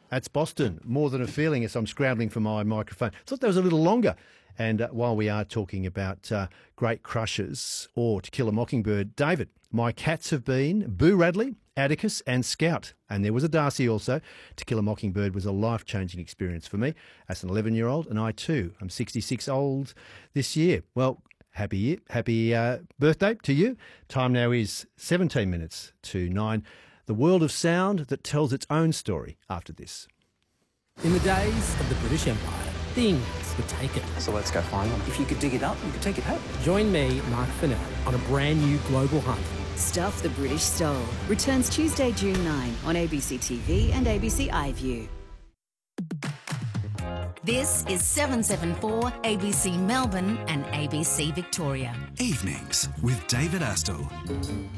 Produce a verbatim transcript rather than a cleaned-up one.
That's Boston. More Than a Feeling as I'm scrambling for my microphone. Thought that was a little longer. And uh, while we are talking about uh, great crushes or To Kill a Mockingbird, David, my cats have been Boo Radley, Atticus and Scout. And there was a Darcy also. To Kill a Mockingbird was a life-changing experience for me as an eleven-year-old, and I too am sixty-six old this year. Well, happy year, happy uh, birthday to you. Time now is seventeen minutes to nine. The world of sound that tells its own story after this. In the days of the British Empire, things were taken. So let's go find them. If you could dig it up, you could take it home. Join me, Mark Fennell, on a brand new global hunt. Stuff the British Stole returns Tuesday, June ninth on A B C T V and A B C iView. This is seven seven four A B C Melbourne and A B C Victoria. Evenings with David Astle.